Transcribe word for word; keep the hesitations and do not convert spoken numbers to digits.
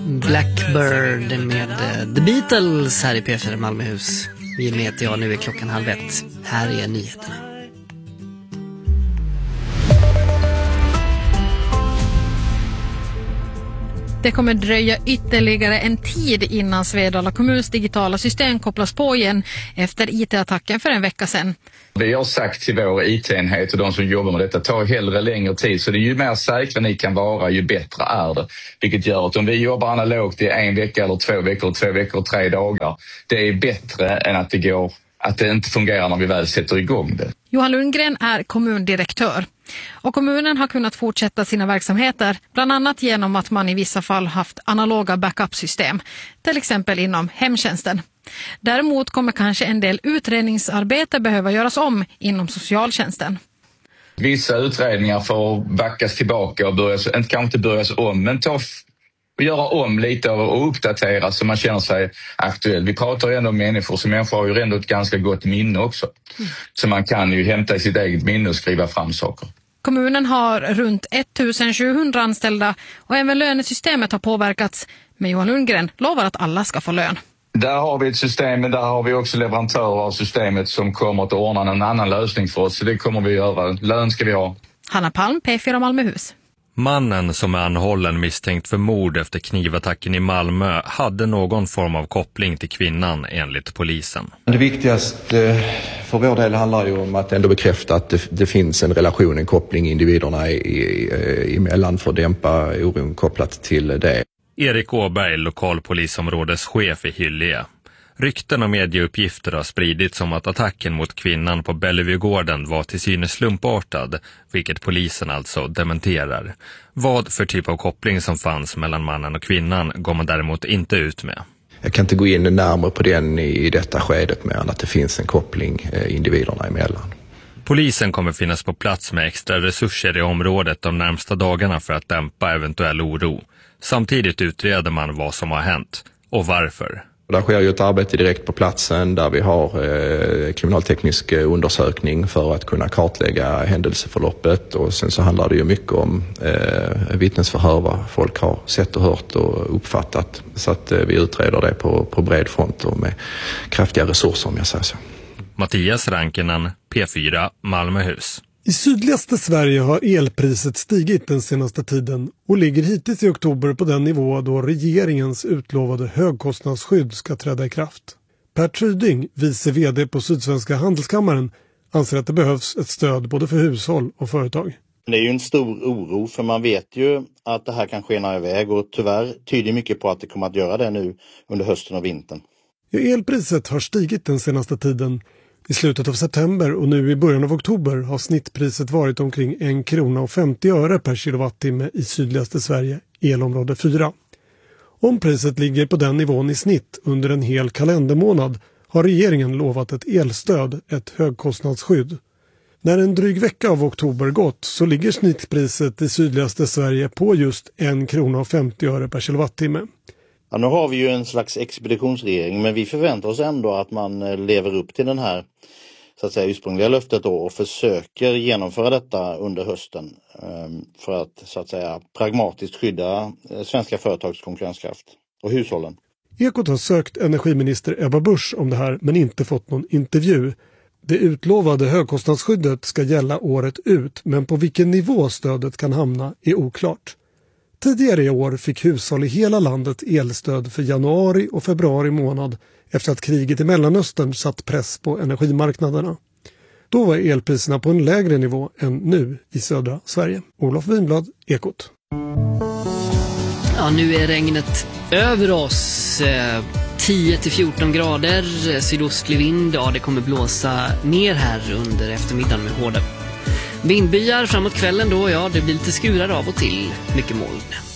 Blackbird med The Beatles här i P fyra Malmöhus. Vi med jag nu är klockan halv ett. Här är nyheterna. Det kommer dröja ytterligare en tid innan Svedala kommuns digitala system kopplas på igen efter I T-attacken för en vecka sedan. Vi har sagt till vår I T-enhet och de som jobbar med detta, ta hellre längre tid. Så det är ju mer säkra ni kan vara, ju bättre är det. Vilket gör att om vi jobbar analogt i en vecka eller två veckor, två veckor och tre dagar, det är bättre än att det går, att det inte fungerar när vi väl sätter igång det. Johan Lundgren är kommundirektör. Och kommunen har kunnat fortsätta sina verksamheter, bland annat genom att man i vissa fall haft analoga backup-system, till exempel inom hemtjänsten. Däremot kommer kanske en del utredningsarbete behöva göras om inom socialtjänsten. Vissa utredningar får backas tillbaka och börjas, inte kanske inte börjas om, men ta och göra om lite och uppdatera så man känner sig aktuell. Vi pratar ju ändå om människor, så människor har ju ändå ett ganska gott minne också. Mm. Så man kan ju hämta i sitt eget minne och skriva fram saker. Kommunen har runt ettusensjuhundra anställda och även lönesystemet har påverkats. Men Johan Lundgren lovar att alla ska få lön. Där har vi ett system, men där har vi också leverantörer av systemet som kommer att ordna en annan lösning för oss. Så det kommer vi göra. Lön ska vi ha. Hanna Palm, P fyra Malmöhus. Mannen som är anhållen misstänkt för mord efter knivattacken i Malmö hade någon form av koppling till kvinnan enligt polisen. Det viktigaste för vår del handlar ju om att ändå bekräfta att det, det finns en relation, en koppling individerna i, i, emellan för att dämpa oron kopplat till det. Erik Åberg, lokalpolisområdeschef i Hyllie. Rykten och medieuppgifter har spridits om att attacken mot kvinnan på Bellevuegården var till synes slumpartad, vilket polisen alltså dementerar. Vad för typ av koppling som fanns mellan mannen och kvinnan går man däremot inte ut med. Jag kan inte gå in närmare på den i detta skedet med att det finns en koppling individerna emellan. Polisen kommer finnas på plats med extra resurser i området de närmsta dagarna för att dämpa eventuell oro. Samtidigt utreder man vad som har hänt och varför. Där sker ju ett arbete direkt på platsen där vi har eh, kriminalteknisk undersökning för att kunna kartlägga händelseförloppet, och sen så handlar det ju mycket om eh, vittnesförhör, vad folk har sett och hört och uppfattat, så att eh, vi utreder det på, på bred front och med kraftiga resurser, om jag säger så. Mattias Rankinen, P fyra Malmöhus. I sydligaste Sverige har elpriset stigit den senaste tiden och ligger hittills i oktober på den nivå då regeringens utlovade högkostnadsskydd ska träda i kraft. Per Tryding, vice vd på Sydsvenska Handelskammaren, anser att det behövs ett stöd både för hushåll och företag. Det är ju en stor oro, för man vet ju att det här kan skena iväg, och tyvärr tyder mycket på att det kommer att göra det nu under hösten och vintern. Ja, elpriset har stigit den senaste tiden. I slutet av september och nu i början av oktober har snittpriset varit omkring en krona och femtio öre per kilowattimme i sydligaste Sverige, elområde fyra. Om priset ligger på den nivån i snitt under en hel kalendermånad har regeringen lovat ett elstöd, ett högkostnadsskydd. När en dryg vecka av oktober gått så ligger snittpriset i sydligaste Sverige på just en krona och femtio öre per kilowattimme. Ja, nu har vi ju en slags expeditionsregering, men vi förväntar oss ändå att man lever upp till den här, så att säga, ursprungliga löftet då, och försöker genomföra detta under hösten för att, så att säga, pragmatiskt skydda svenska företags konkurrenskraft och hushållen. Ekot har sökt energiminister Ebba Busch om det här men inte fått någon intervju. Det utlovade högkostnadsskyddet ska gälla året ut, men på vilken nivå stödet kan hamna är oklart. Tidigare i år fick hushåll i hela landet elstöd för januari och februari månad efter att kriget i Mellanöstern satt press på energimarknaderna. Då var elpriserna på en lägre nivå än nu i södra Sverige. Olof Winblad, Ekot. Ja, nu är regnet över oss. tio till fjorton grader, sydostlig vind. Ja, det kommer blåsa ner här under eftermiddagen med hårda vindbyar framåt kvällen då. Ja, det blir lite skurar av och till, mycket moln.